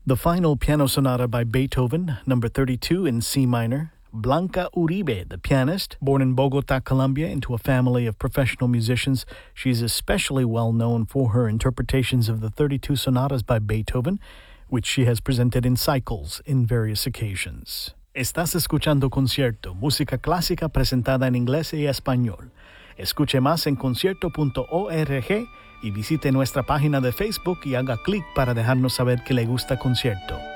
The Final Piano Sonata by Beethoven, number 32 in C minor. Blanca Uribe, the pianist, born in Bogota, Colombia, into a family of professional musicians. She's especially well known for her interpretations of the 32 sonatas by Beethoven, which she has presented in cycles in various occasions. Estás escuchando Concierto, música clásica presentada en inglés y español. Escuche más en concierto.org y visite nuestra página de Facebook y haga clic para dejarnos saber que le gusta Concierto.